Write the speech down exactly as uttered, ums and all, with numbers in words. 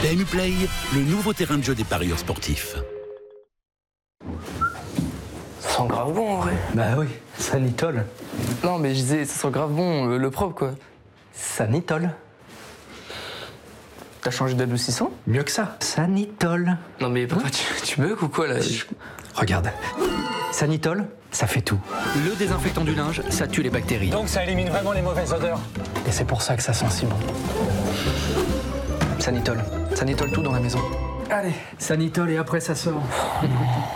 P M U Play, le nouveau terrain de jeu des parieurs sportifs. Ça sent grave bon en vrai. Bah oui, Sanitol. Non mais je disais, ça sent grave bon, le, le propre quoi. Sanitol. T'as changé d'adoucissant? Mieux que ça. Sanitol. Non mais papa, tu, tu bugs ou quoi là? Je- Regarde. Sanitol, ça fait tout. Le désinfectant du linge, ça tue les bactéries. Donc ça élimine vraiment les mauvaises odeurs. Et c'est pour ça que ça sent si bon. Sanitol. Sanitol tout dans la maison. Allez, Sanitol et après ça sort.